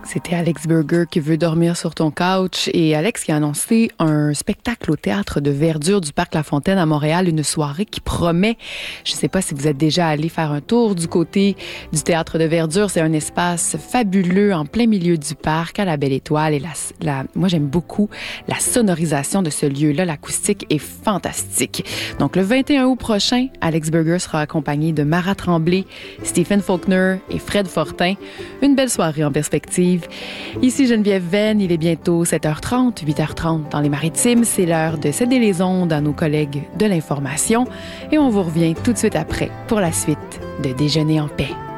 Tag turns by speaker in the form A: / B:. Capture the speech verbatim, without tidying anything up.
A: C'était Alex Burger qui veut dormir sur ton couch et Alex qui a annoncé un spectacle au Théâtre de Verdure du Parc La Fontaine à Montréal, une soirée qui promet. Je ne sais pas si vous êtes déjà allé faire un tour du côté du Théâtre de Verdure. C'est un espace fabuleux en plein milieu du parc à la Belle Étoile et la, la, moi j'aime beaucoup la sonorisation de ce lieu-là. L'acoustique est fantastique. Donc le vingt et un août prochain, Alex Burger sera accompagné de Mara Tremblay, Stephen Faulkner et Fred Fortin. Une belle soirée en perspective. Ici Geneviève Venn, il est bientôt sept heures trente, huit heures trente dans les Maritimes. C'est l'heure de céder les ondes à nos collègues de l'information et on vous revient tout de suite après pour la suite de Déjeuner en paix.